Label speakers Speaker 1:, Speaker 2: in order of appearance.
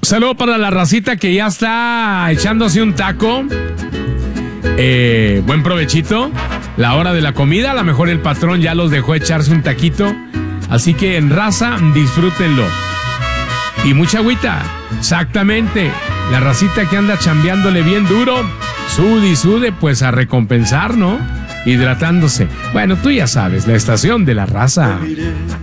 Speaker 1: Saludo para la racita que ya está echándose un taco. Buen provechito. La hora de la comida, a lo mejor el patrón ya los dejó echarse un taquito. Así que en raza, disfrútenlo. Y mucha agüita. Exactamente. La racita que anda chambeándole bien duro, sude y sude, pues a recompensar, ¿no? Hidratándose. Bueno, tú ya sabes, la estación de la raza.